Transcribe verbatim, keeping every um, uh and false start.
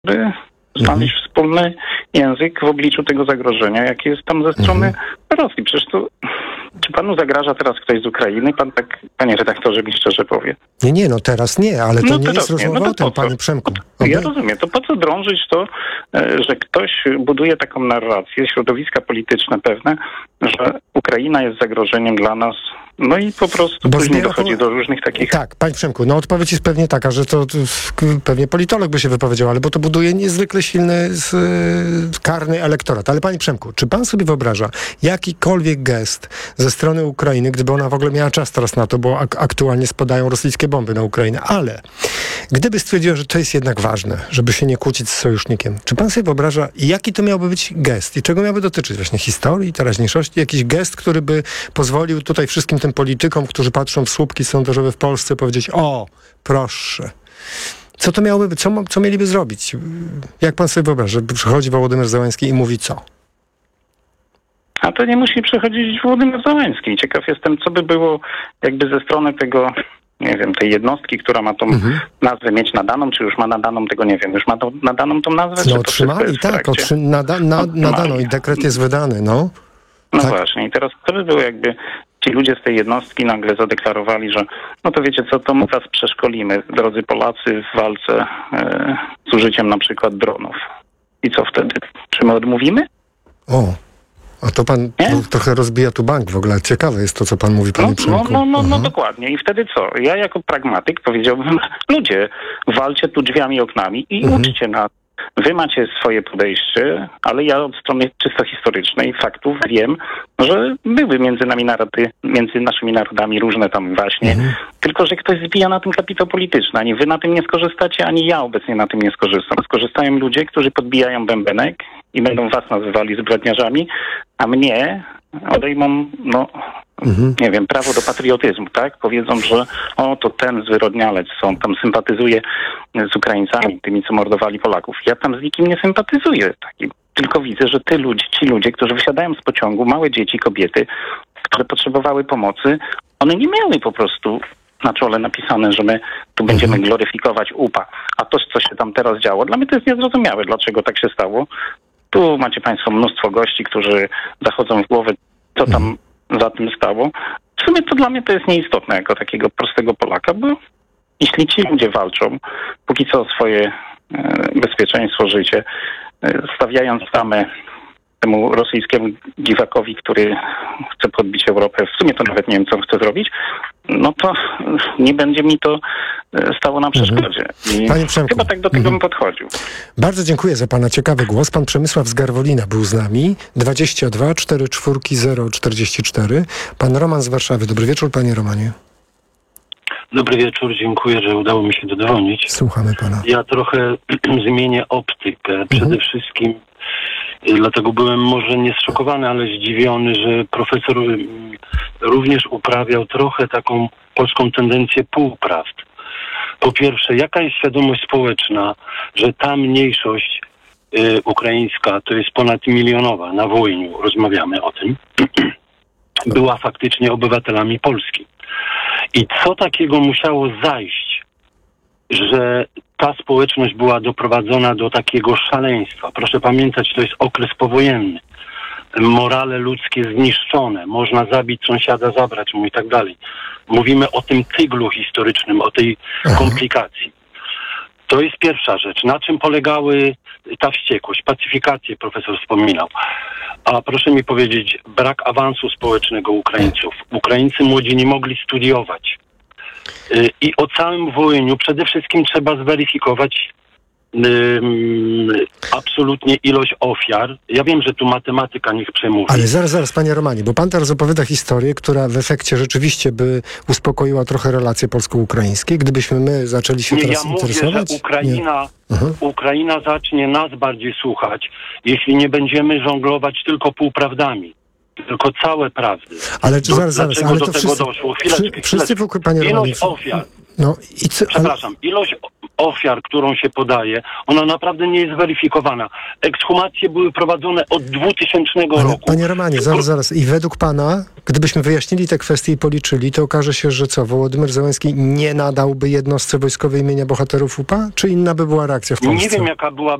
by znaleźć mhm. wspólny język w obliczu tego zagrożenia, jakie jest tam ze strony mhm. Rosji. Przecież to, czy panu zagraża teraz ktoś z Ukrainy? Pan tak, panie redaktorze, mi szczerze powie. Nie, nie, no teraz nie, ale to no nie jest rozmowa no o tym, panie Przemku. No, ja rozumiem. To po co drążyć to, że ktoś buduje taką narrację, środowiska polityczne pewne, że Ukraina jest zagrożeniem dla nas, no i po prostu Bo później dochodzi to... do różnych takich... Tak, panie Przemku, no odpowiedź jest pewnie taka, że to, to pewnie politolog by się wypowiedział, ale bo to buduje niezwykle silny z, karny elektorat. Ale panie Przemku, czy pan sobie wyobraża jakikolwiek gest ze strony Ukrainy, gdyby ona w ogóle miała czas teraz na to, bo ak- aktualnie spadają rosyjskie bomby na Ukrainę, ale gdyby stwierdziła, że to jest jednak ważne, żeby się nie kłócić z sojusznikiem, czy pan sobie wyobraża, jaki to miałby być gest i czego miałby dotyczyć? Właśnie historii, teraźniejszości? Jakiś gest, który by pozwolił tutaj wszystkim tym politykom, którzy patrzą w słupki sondażowe w Polsce, powiedzieć: o, proszę. Co to miałoby być? Co, co mieliby zrobić? Jak pan sobie wyobraża, że przychodzi Wołodymyr Zełenski i mówi co? A to nie musi przychodzić Wołodymyr Zełenski. Ciekaw jestem, co by było jakby ze strony tego, nie wiem, tej jednostki, która ma tą mhm. nazwę mieć nadaną, czy już ma nadaną, tego nie wiem. Już ma to, nadaną tą nazwę? No otrzymali, tak, otrzy- nada, na, nadano i dekret jest wydany, no. No tak. Właśnie. I teraz co by było, jakby ci ludzie z tej jednostki nagle zadeklarowali, że no to wiecie co, to my was przeszkolimy, drodzy Polacy, w walce e, z użyciem na przykład dronów. I co wtedy? Czy my odmówimy? O, a to pan to, trochę rozbija tu bank w ogóle. Ciekawe jest to, co pan mówi, panie no, Przemku. No, no, no, no dokładnie. I wtedy co? Ja jako pragmatyk powiedziałbym, ludzie, walcie tu drzwiami, oknami i mhm. uczcie nas. Wy macie swoje podejście, ale ja od strony czysto historycznej faktów wiem, że były między nami narody, między naszymi narodami różne tam właśnie, mhm. tylko że ktoś zbija na tym kapitał polityczny. Ani wy na tym nie skorzystacie, ani ja obecnie na tym nie skorzystam. Skorzystają ludzie, którzy podbijają bębenek i będą was nazywali zbrodniarzami, a mnie odejmą, no... Mhm. nie wiem, prawo do patriotyzmu, tak? Powiedzą, że o, to ten zwyrodnialec, on tam sympatyzuje z Ukraińcami, tymi, co mordowali Polaków. Ja tam z nikim nie sympatyzuję. Taki. Tylko widzę, że ty ludzie, ci ludzie, którzy wysiadają z pociągu, małe dzieci, kobiety, które potrzebowały pomocy, one nie miały po prostu na czole napisane, że my tu będziemy mhm. gloryfikować U P A. A to, co się tam teraz działo, dla mnie to jest niezrozumiałe, dlaczego tak się stało. Tu macie państwo mnóstwo gości, którzy zachodzą w głowę, co tam mhm. za tym stało. W sumie to dla mnie to jest nieistotne jako takiego prostego Polaka, bo jeśli ci ludzie walczą, póki co o swoje e, bezpieczeństwo, życie, e, stawiając tamę temu rosyjskiemu dziwakowi, który chce podbić Europę, w sumie to nawet nie wiem, co chce zrobić, no to nie będzie mi to stało na przeszkodzie. I Panie Przemku, chyba tak do tego bym podchodził. Bardzo dziękuję za pana ciekawy głos. Pan Przemysław z Garwolina był z nami. dwadzieścia dwa cztery cztery zero czterdzieści cztery. Pan Roman z Warszawy. Dobry wieczór, panie Romanie. Dobry wieczór, dziękuję, że udało mi się dodzwonić. Słuchamy pana. Ja trochę zmienię optykę. Przede mhm. wszystkim dlatego byłem może nie zszokowany, ale zdziwiony, że profesor również uprawiał trochę taką polską tendencję półprawd. Po pierwsze, jaka jest świadomość społeczna, że ta mniejszość y, ukraińska, to jest ponad milionowa, na Wołyniu rozmawiamy o tym, była faktycznie obywatelami Polski. I co takiego musiało zajść, że ta społeczność była doprowadzona do takiego szaleństwa. Proszę pamiętać, to jest okres powojenny. Morale ludzkie zniszczone. Można zabić sąsiada, zabrać mu i tak dalej. Mówimy o tym tyglu historycznym, o tej komplikacji. To jest pierwsza rzecz. Na czym polegały ta wściekłość? Pacyfikację profesor wspominał. A proszę mi powiedzieć, brak awansu społecznego Ukraińców. Ukraińcy młodzi nie mogli studiować. I o całym Wołyniu przede wszystkim trzeba zweryfikować um, absolutnie ilość ofiar. Ja wiem, że tu matematyka niech przemówi. Ale zaraz, zaraz, panie Romanie, bo pan teraz opowiada historię, która w efekcie rzeczywiście by uspokoiła trochę relacje polsko-ukraińskie. Gdybyśmy my zaczęli się Nie, teraz ja interesować... Mówię, że Ukraina, Ukraina zacznie nas bardziej słuchać, jeśli nie będziemy żonglować tylko półprawdami. Tylko całe prawdy. Ale czy zaraz, zaraz, ale do to tego wszyscy, doszło? Chwileczkę, wszyscy, chwileczkę. panie Romanie, Ilość ofiar. No i co? Przepraszam, ilość ofiar, którą się podaje, ona naprawdę nie jest weryfikowana. Ekshumacje były prowadzone od dwutysięcznego Ale, roku. panie Romanie, zaraz, zaraz. I według pana, gdybyśmy wyjaśnili te kwestie i policzyli, to okaże się, że co, Wołodymyr Zełenski nie nadałby jednostce wojskowej imienia bohaterów U P A? Czy inna by była reakcja w Polsce? Nie wiem, jaka była